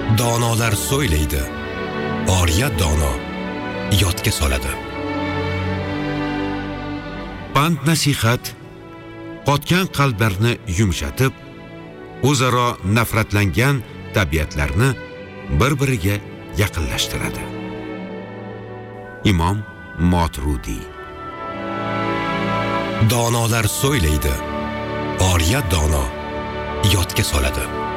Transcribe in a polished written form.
Donolar so'ylaydi, oriya dono yodga soladi. Pand nasihat qotgan qalblarni yumshatib, o'zaro nafratlangan tabiatlarni bir-biriga yaqinlashtiradi. Imom Moturudi. Donolar so'ylaydi, oriya dono yodga soladi.